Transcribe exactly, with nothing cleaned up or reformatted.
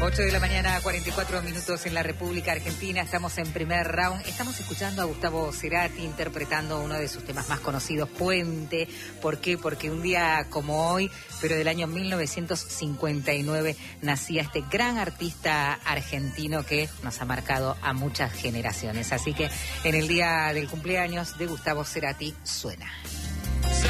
ocho de la mañana, cuarenta y cuatro minutos en la República Argentina. Estamos en primer round. Estamos escuchando a Gustavo Cerati interpretando uno de sus temas más conocidos, Puente. ¿Por qué? Porque un día como hoy, pero del año mil novecientos cincuenta y nueve, nacía este gran artista argentino que nos ha marcado a muchas generaciones. Así que en el día del cumpleaños de Gustavo Cerati suena.